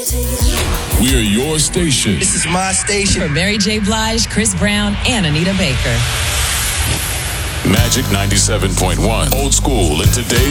We're your station. This is my station. For Mary J. Blige, Chris Brown, and Anita Baker. Magic 97.1. Old school in today's